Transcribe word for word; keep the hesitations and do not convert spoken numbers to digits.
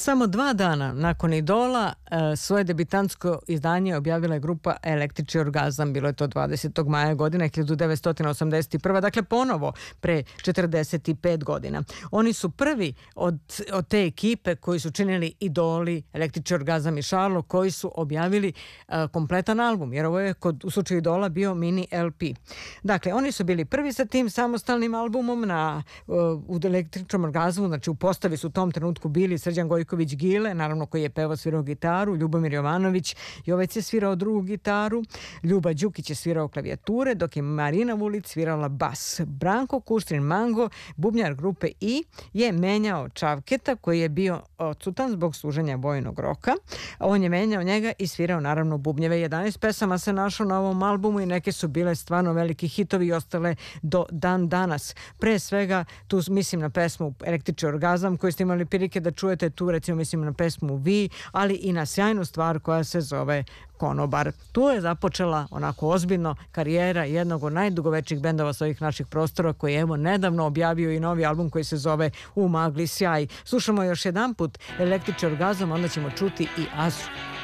Samo dva dana nakon Idola svoje debitantsko izdanje objavila je grupa Električni orgazam. Bilo je to dvadesetog maja godine hiljadu devetsto osamdeset prve. Dakle, ponovo pre četrdeset pet godina. Oni su prvi od, od te ekipe koji su činili Idoli, Električni orgazam i Šarlo, koji su objavili uh, kompletan album, jer ovo je kod, u slučaju Idola bio mini L P. Dakle, oni su bili prvi sa tim samostalnim albumom na, uh, u Električnom orgazmu, znači u postavi su u tom trenutku bili Srđan Gojković Gile, naravno koji je pevao, svirao gitaru, Ljubomir Jovanović Jovec je svirao drugu gitaru, Ljuba Đukić je svirao klavijature, dok je Marina Vulić svirala bas. Branko Kuštrin Mango, bubnjar grupe I, je menjao Čavketa koji je bio odsutan zbog služenja vojnog roka. On je menjao njega i svirao naravno bubnjeve. jedanaest pesama se našlo na ovom albumu i neke su bile stvarno veliki hitovi i ostale do dan danas. Pre svega, tu mislim na pesmu Električni orgazam koju ste imali prilike da čujete, tu recimo mislim na pesmu Vi, ali i na sjajnu stvar koja se zove Konobar. Tu je započela onako ozbiljno karijera jednog od najdugovečnijih bendova s ovih naših prostora koji je evo nedavno objavio i novi album koji se zove U magli sjaj. Slušamo još jedan put Električni orgazam, onda ćemo čuti i Azu.